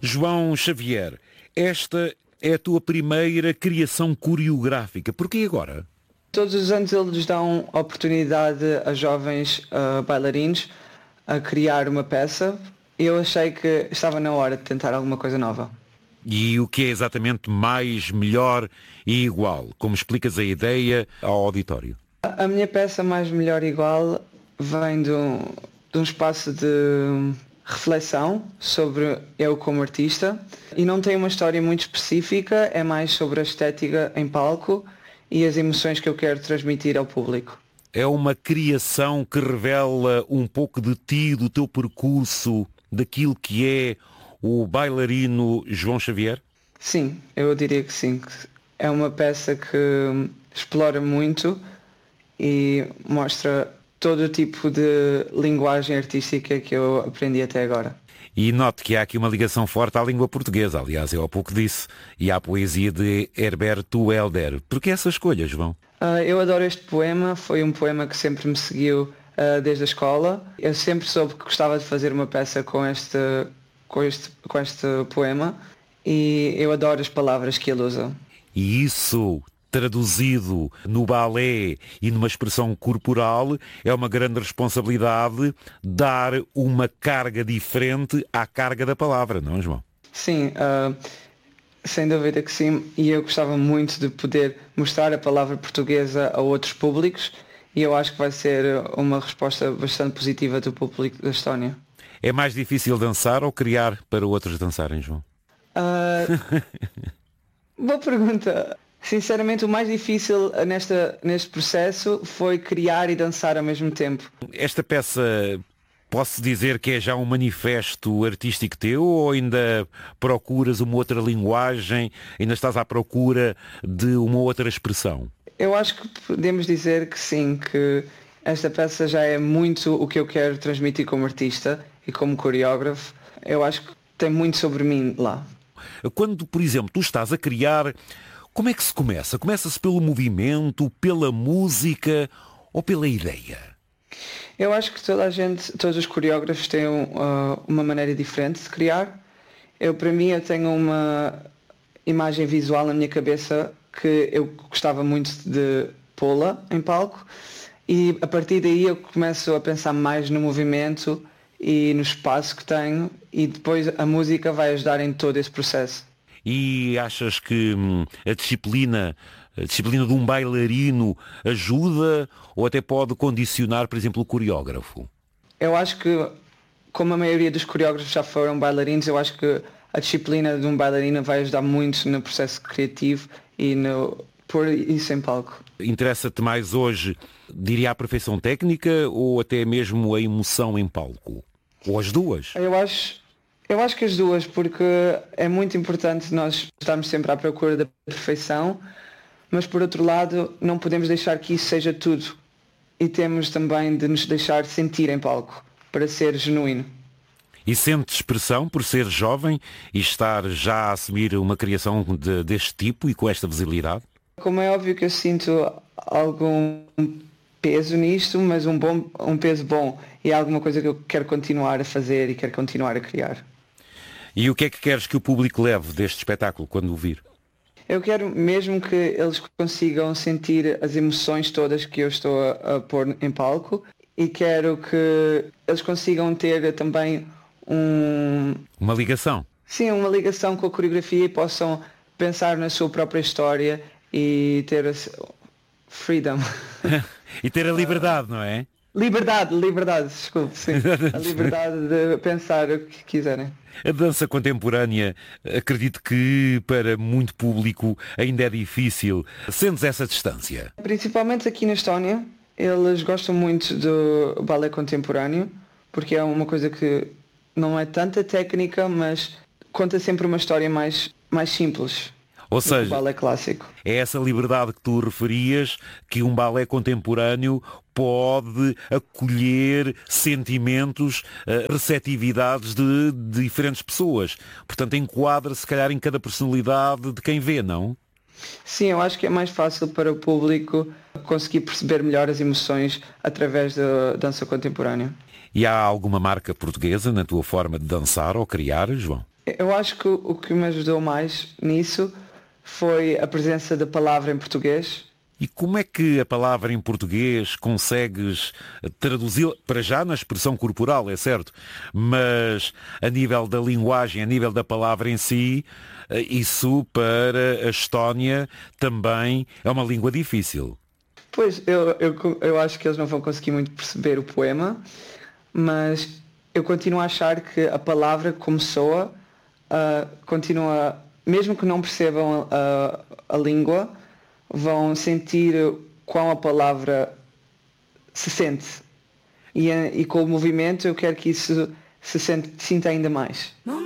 João Xavier, esta é a tua primeira criação coreográfica. Porquê agora? Todos os anos eles dão oportunidade a jovens bailarinos a criar uma peça. Eu achei que estava na hora de tentar alguma coisa nova. E o que é exatamente mais, melhor e igual? Como explicas a ideia ao auditório? A minha peça mais, melhor e igual vem de um espaço de reflexão sobre eu como artista e não tem uma história muito específica, é mais sobre a estética em palco e as emoções que eu quero transmitir ao público. É uma criação que revela um pouco de ti, do teu percurso, daquilo que é o bailarino João Xavier? Sim, eu diria que sim. É uma peça que explora muito e mostra todo o tipo de linguagem artística que eu aprendi até agora. E note que há aqui uma ligação forte à língua portuguesa, aliás, eu há pouco disse, e à poesia de Herberto Helder. Por que essa escolha, João? Eu adoro este poema, foi um poema que sempre me seguiu desde a escola. Eu sempre soube que gostava de fazer uma peça com este poema e eu adoro as palavras que ele usa. E isso, traduzido no balé e numa expressão corporal, é uma grande responsabilidade dar uma carga diferente à carga da palavra, não, João? Sim, sem dúvida que sim, e eu gostava muito de poder mostrar a palavra portuguesa a outros públicos e eu acho que vai ser uma resposta bastante positiva do público da Estónia. É mais difícil dançar ou criar para outros dançarem, João? Boa pergunta. Sinceramente, o mais difícil neste processo foi criar e dançar ao mesmo tempo. Esta peça, posso dizer que é já um manifesto artístico teu ou ainda procuras uma outra linguagem, ainda estás à procura de uma outra expressão? Eu acho que podemos dizer que sim, que esta peça já é muito o que eu quero transmitir como artista e como coreógrafo. Eu acho que tem muito sobre mim lá. Quando, por exemplo, tu estás a criar, como é que se começa? Começa-se pelo movimento, pela música ou pela ideia? Eu acho que todos os coreógrafos têm uma maneira diferente de criar. Para mim, eu tenho uma imagem visual na minha cabeça que eu gostava muito de pô-la em palco e a partir daí eu começo a pensar mais no movimento e no espaço que tenho e depois a música vai ajudar em todo esse processo. E achas que a disciplina de um bailarino ajuda ou até pode condicionar, por exemplo, o coreógrafo? Eu acho que, como a maioria dos coreógrafos já foram bailarinos, eu acho que a disciplina de um bailarino vai ajudar muito no processo criativo e no pôr isso em palco. Interessa-te mais hoje, diria, a perfeição técnica ou até mesmo a emoção em palco? Ou as duas? Eu acho que as duas, porque é muito importante nós estarmos sempre à procura da perfeição, mas por outro lado não podemos deixar que isso seja tudo. E temos também de nos deixar sentir em palco, para ser genuíno. E sentes pressão por ser jovem e estar já a assumir uma criação deste tipo e com esta visibilidade? Como é óbvio que eu sinto algum peso nisto, mas um peso bom. E é alguma coisa que eu quero continuar a fazer e quero continuar a criar. E o que é que queres que o público leve deste espetáculo quando o vir? Eu quero mesmo que eles consigam sentir as emoções todas que eu estou a pôr em palco e quero que eles consigam ter também uma ligação. Sim, uma ligação com a coreografia e possam pensar na sua própria história e ter freedom. E ter a liberdade, não é? Liberdade, desculpe, sim. A liberdade de pensar o que quiserem. A dança contemporânea, acredito que para muito público ainda é difícil. Sentes essa distância? Principalmente aqui na Estónia, eles gostam muito do balé contemporâneo, porque é uma coisa que não é tanta técnica, mas conta sempre uma história mais simples. Ou seja, do balé clássico. É essa liberdade que tu referias, que um balé contemporâneo pode acolher sentimentos, receptividades de diferentes pessoas. Portanto, enquadra se calhar em cada personalidade de quem vê, não? Sim, eu acho que é mais fácil para o público conseguir perceber melhor as emoções através da dança contemporânea. E há alguma marca portuguesa na tua forma de dançar ou criar, João? Eu acho que o que me ajudou mais nisso foi a presença da palavra em português. E como é que a palavra em português consegues traduzi-la, para já na expressão corporal, é certo, mas a nível da linguagem, a nível da palavra em si, isso para a Estónia também é uma língua difícil. Pois, eu acho que eles não vão conseguir muito perceber o poema, mas eu continuo a achar que a palavra como soa, continua, mesmo que não percebam a língua, vão sentir quão a palavra se sente. E com o movimento eu quero que isso se sinta ainda mais.